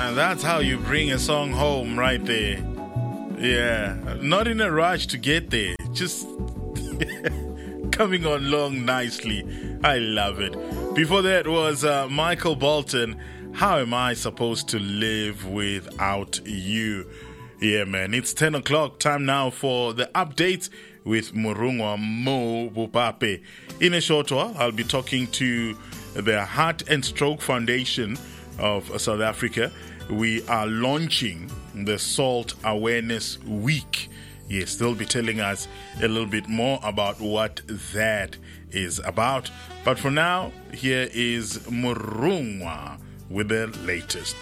And that's how you bring a song home right there. Yeah, not in a rush to get there, just coming on along nicely. I love it. Before that was Michael Bolton, How Am I Supposed to Live Without You? Yeah, man, it's 10 o'clock. Time now for the updates with Murungwa Mo Bupape. In a short while, I'll be talking to the Heart and Stroke Foundation of South Africa. We are launching the Salt Awareness Week. Yes, they'll be telling us a little bit more about what that is about. But for now, here is Murungwa with the latest.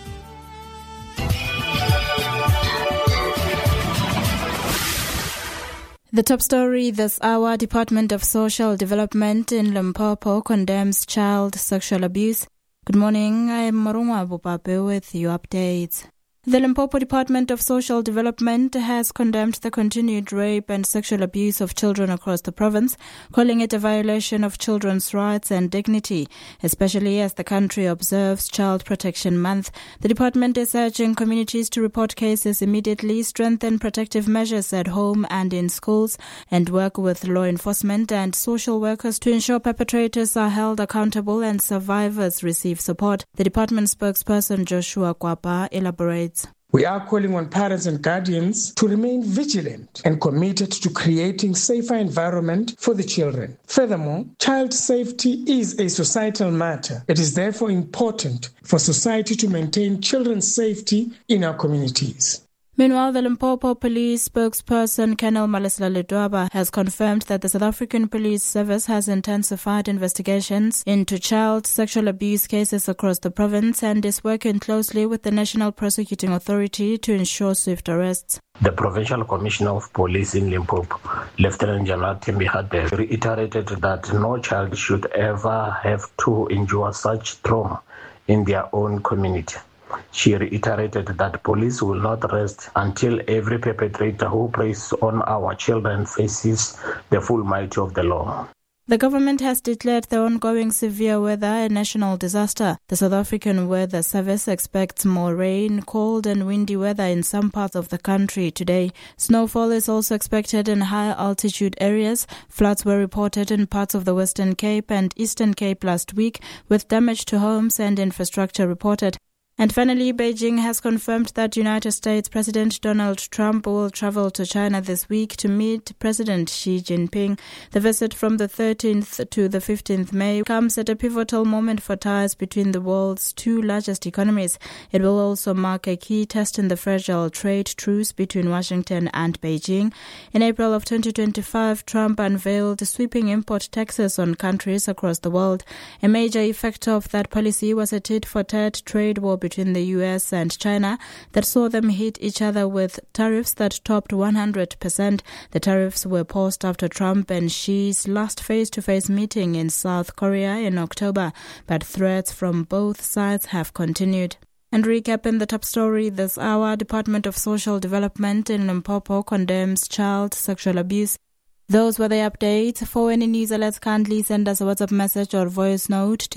The top story this hour: Department of Social Development in Limpopo condemns child sexual abuse. Good morning, I am Murungwa Bupape with your updates. The Limpopo Department of Social Development has condemned the continued rape and sexual abuse of children across the province, calling it a violation of children's rights and dignity, especially as the country observes Child Protection Month. The department is urging communities to report cases immediately, strengthen protective measures at home and in schools, and work with law enforcement and social workers to ensure perpetrators are held accountable and survivors receive support. The department spokesperson Joshua Kwapa elaborates. We are calling on parents and guardians to remain vigilant and committed to creating safer environment for the children. Furthermore, child safety is a societal matter. It is therefore important for society to maintain children's safety in our communities. Meanwhile, the Limpopo Police spokesperson Colonel Malesela Ledwaba has confirmed that the South African Police Service has intensified investigations into child sexual abuse cases across the province and is working closely with the National Prosecuting Authority to ensure swift arrests. The Provincial Commissioner of Police in Limpopo, Lieutenant General Thembi Hadebe, reiterated that no child should ever have to endure such trauma in their own community. She reiterated that police will not rest until every perpetrator who preys on our children faces the full might of the law. The government has declared the ongoing severe weather a national disaster. The South African Weather Service expects more rain, cold and windy weather in some parts of the country today. Snowfall is also expected in higher altitude areas. Floods were reported in parts of the Western Cape and Eastern Cape last week, with damage to homes and infrastructure reported. And finally, Beijing has confirmed that United States President Donald Trump will travel to China this week to meet President Xi Jinping. The visit from the 13th to the 15th May comes at a pivotal moment for ties between the world's two largest economies. It will also mark a key test in the fragile trade truce between Washington and Beijing. In April of 2025, Trump unveiled sweeping import taxes on countries across the world. A major effect of that policy was a tit-for-tat trade war between the US and China that saw them hit each other with tariffs that topped 100%. The tariffs were paused after Trump and Xi's last face-to-face meeting in South Korea in October, but threats from both sides have continued. And recapping the top story this hour: Department of Social Development in Limpopo condemns child sexual abuse. Those were the updates. For any news alerts, kindly send us a WhatsApp message or voice note to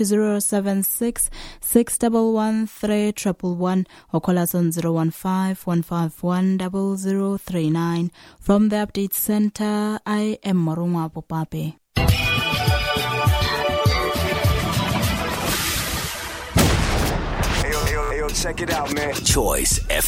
076 611 3111 or call us on 015 151 0039. From the Update Center, I am Murungwa Bupape. Hey, yo, check it out, man. Choice FM.